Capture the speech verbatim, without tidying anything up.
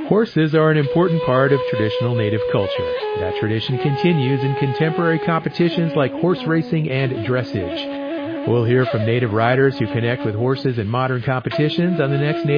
Horses are an important part of traditional Native culture. That tradition continues in contemporary competitions like horse racing and dressage. We'll hear from Native riders who connect with horses in modern competitions on the next Native